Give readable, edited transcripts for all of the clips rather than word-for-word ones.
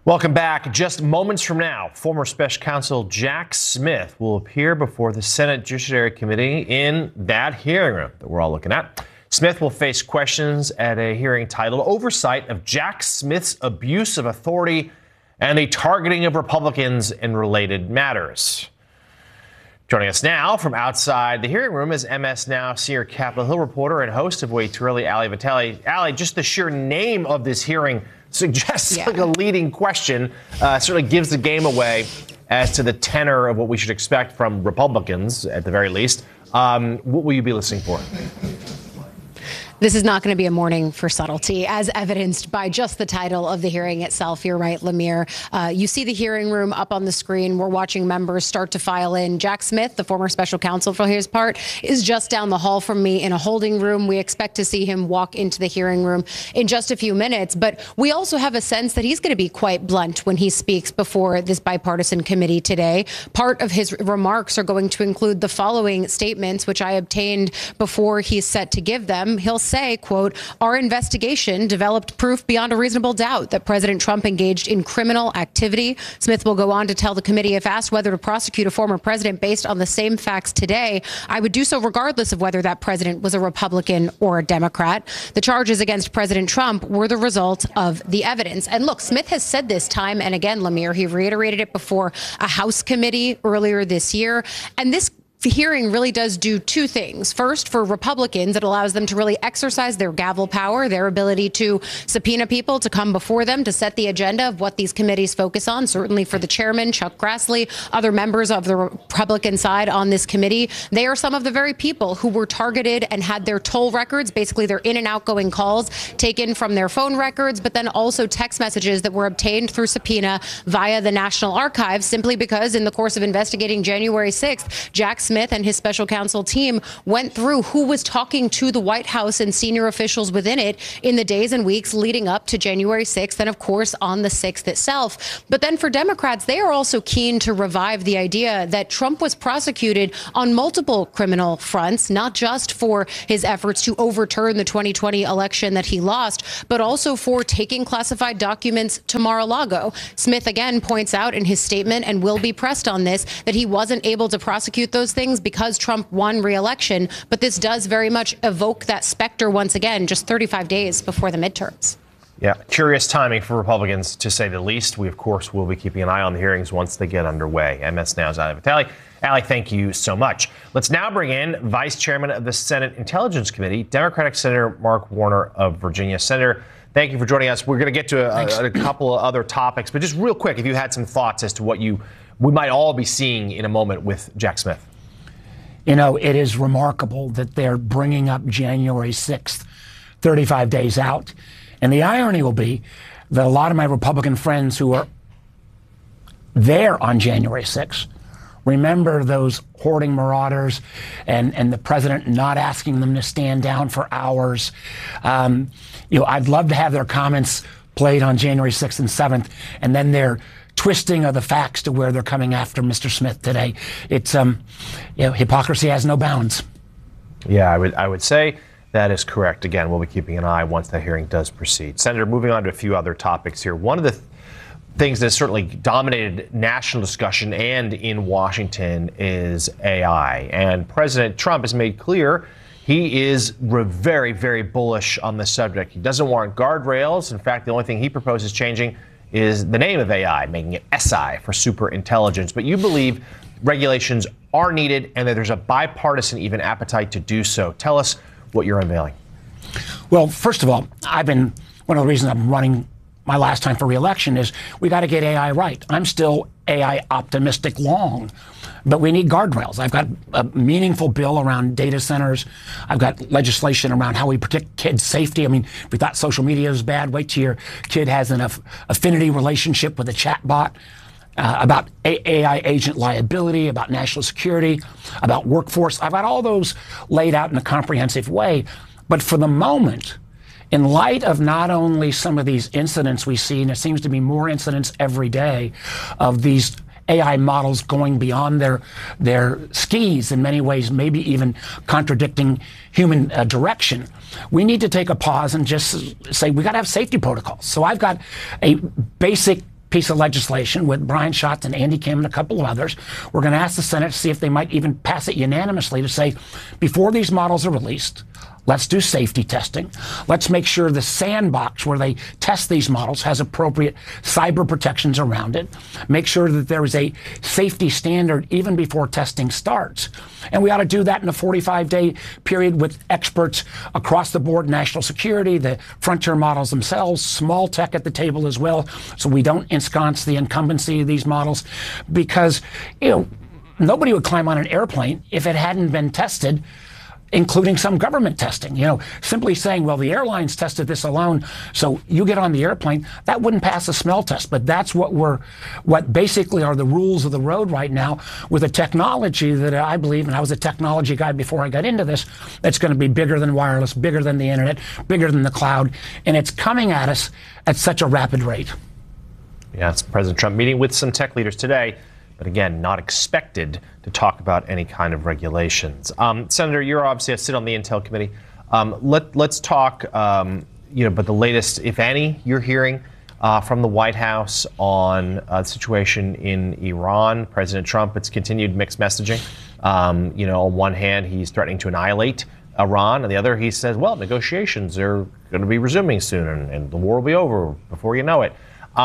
Welcome back. Just moments from now, former special counsel Jack Smith will appear before the Senate Judiciary Committee in that hearing room that we're all looking at. Smith will face questions at a hearing titled Oversight of Jack Smith's Abuse of Authority and the Targeting of Republicans in Related Matters. Joining us now from outside the hearing room is MS Now senior Capitol Hill reporter and host of Way Too Early, Ali Vitale. Ali, just the sheer name of this hearing suggests like a leading question, certainly gives the game away as to the tenor of what we should expect from Republicans, at the very least. What will you be listening for? This is not going to be a morning for subtlety, as evidenced by just the title of the hearing itself. You're right, Lemire. You see the hearing room up on the screen. We're watching members start to file in. Jack Smith, the former special counsel for his part, is just down the hall from me in a holding room. We expect to see him walk into the hearing room in just a few minutes. But we also have a sense that he's going to be quite blunt when he speaks before this bipartisan committee today. Part of his remarks are going to include the following statements, which I obtained before he's set to give them. He'll say, quote, "Our investigation developed proof beyond a reasonable doubt that President Trump engaged in criminal activity." Smith will go on to tell the committee, if asked whether to prosecute a former president based on the same facts today, "I would do so regardless of whether that president was a Republican or a Democrat. The charges against President Trump were the result of the evidence." And look, Smith has said this time and again, Lemire. He reiterated it before a House committee earlier this year. And this hearing really does do two things. First, for Republicans, it allows them to really exercise their gavel power, their ability to subpoena people to come before them to set the agenda of what these committees focus on. Certainly for the chairman, Chuck Grassley, other members of the Republican side on this committee. They are some of the very people who were targeted and had their toll records, basically their in and outgoing calls, taken from their phone records, but then also text messages that were obtained through subpoena via the National Archives, simply because in the course of investigating January 6th, Jack Smith and his special counsel team went through who was talking to the White House and senior officials within it in the days and weeks leading up to January 6th and, of course, on the 6th itself. But then for Democrats, they are also keen to revive the idea that Trump was prosecuted on multiple criminal fronts, not just for his efforts to overturn the 2020 election that he lost, but also for taking classified documents to Mar-a-Lago. Smith again points out in his statement, and will be pressed on this, that he wasn't able to prosecute those things because Trump won re-election. But this does very much evoke that specter once again, just 35 days before the midterms. Yeah, curious timing for Republicans, to say the least. We, of course, will be keeping an eye on the hearings once they get underway. MS Now's Ali Vitale. Ali, thank you so much. Let's now bring in Vice Chairman of the Senate Intelligence Committee, Democratic Senator Mark Warner of Virginia. Senator, thank you for joining us. We're going to get to a couple of other topics, but just real quick, if you had some thoughts as to what we might all be seeing in a moment with Jack Smith. You know, it is remarkable that they're bringing up January 6th, 35 days out. And the irony will be that a lot of my Republican friends who are there on January 6th remember those hoarding marauders and the president not asking them to stand down for hours. I'd love to have their comments played on January 6th and 7th, and then their twisting of the facts to where they're coming after Mr. Smith today. It's, hypocrisy has no bounds. Yeah, I would say that is correct. Again, we'll be keeping an eye once that hearing does proceed. Senator, moving on to a few other topics here. One of the things that certainly dominated national discussion and in Washington is AI. And President Trump has made clear he is very, very bullish on the subject. He doesn't want guardrails. In fact, the only thing he proposes changing is the name of AI, making it SI for super intelligence. But you believe regulations are needed and that there's a bipartisan even appetite to do so. Tell us what you're unveiling. Well, first of all, one of the reasons I'm running my last time for re-election is we got to get AI right. I'm still AI optimistic long, but we need guardrails. I've got a meaningful bill around data centers. I've got legislation around how we protect kids' safety. I mean, if we thought social media is bad, wait till your kid has an affinity relationship with a chatbot. About AI agent liability, about national security, about workforce. I've got all those laid out in a comprehensive way. But for the moment, in light of not only some of these incidents we see, and it seems to be more incidents every day, of these AI models going beyond their skis in many ways, maybe even contradicting human direction, we need to take a pause and just say we got to have safety protocols. So I've got a basic piece of legislation with Brian Schatz and Andy Kim and a couple of others. We're going to ask the Senate to see if they might even pass it unanimously to say, before these models are released, let's do safety testing. Let's make sure the sandbox where they test these models has appropriate cyber protections around it. Make sure that there is a safety standard even before testing starts. And we ought to do that in a 45-day period with experts across the board, national security, the frontier models themselves, small tech at the table as well, so we don't ensconce the incumbency of these models. Because, nobody would climb on an airplane if it hadn't been tested, including some government testing. Simply saying, well, the airlines tested this alone, so you get on the airplane, that wouldn't pass a smell test. But that's what basically are the rules of the road right now with a technology that I believe, and I was a technology guy before I got into this, that's going to be bigger than wireless, bigger than the internet, bigger than the cloud, and it's coming at us at such a rapid rate. Yeah, it's President Trump meeting with some tech leaders today, but again, not expected to talk about any kind of regulations. Senator, you're obviously sit on the Intel Committee. Let's talk, but the latest, if any, you're hearing from the White House on the situation in Iran. President Trump, it's continued mixed messaging. On one hand, he's threatening to annihilate Iran. On the other, he says, well, negotiations are going to be resuming soon and the war will be over before you know it.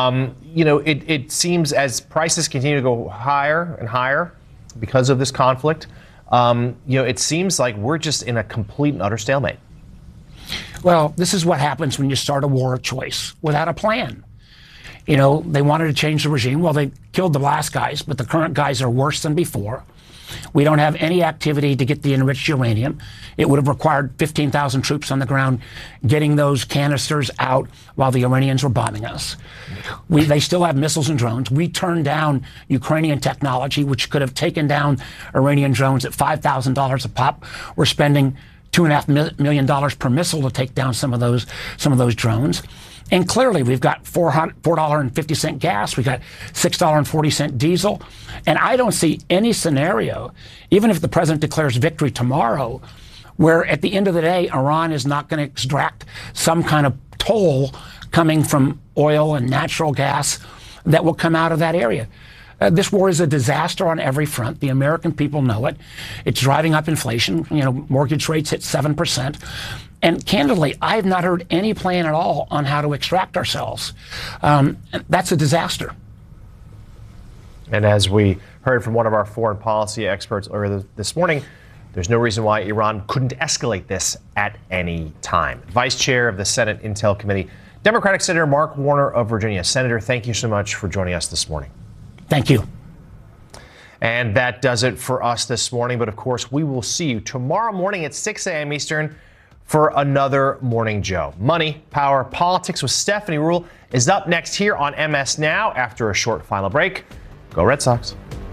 It seems as prices continue to go higher and higher because of this conflict, it seems like we're just in a complete and utter stalemate. Well, this is what happens when you start a war of choice without a plan. They wanted to change the regime. Well, they killed the last guys, but the current guys are worse than before. We don't have any activity to get the enriched uranium. It would have required 15,000 troops on the ground getting those canisters out while the Iranians were bombing us. They still have missiles and drones. We turned down Ukrainian technology, which could have taken down Iranian drones at $5,000 a pop. We're spending $2.5 million per missile to take down some of those drones. And clearly, we've got $4.50 gas. We got $6.40 diesel. And I don't see any scenario, even if the president declares victory tomorrow, where at the end of the day, Iran is not going to extract some kind of toll coming from oil and natural gas that will come out of that area. This war is a disaster on every front. The American people know it. It's driving up inflation. Mortgage rates hit 7%. And candidly, I have not heard any plan at all on how to extract ourselves. That's a disaster. And as we heard from one of our foreign policy experts earlier this morning, there's no reason why Iran couldn't escalate this at any time. Vice Chair of the Senate Intel Committee, Democratic Senator Mark Warner of Virginia. Senator, thank you so much for joining us this morning. Thank you. And that does it for us this morning. But of course, we will see you tomorrow morning at 6 a.m. Eastern for another Morning Joe. Money, Power, Politics with Stephanie Ruhle is up next here on MS Now after a short final break. Go Red Sox.